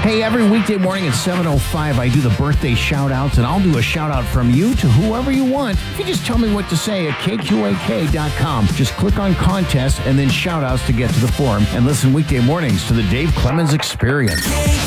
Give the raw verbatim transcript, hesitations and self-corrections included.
Hey, every weekday morning at seven oh five, I do the birthday shout-outs, and I'll do a shout-out from you to whoever you want. If you just tell me what to say at K Q A K dot com, just click on contest and then shout-outs to get to the forum, and listen weekday mornings to the Dave Clemens Experience.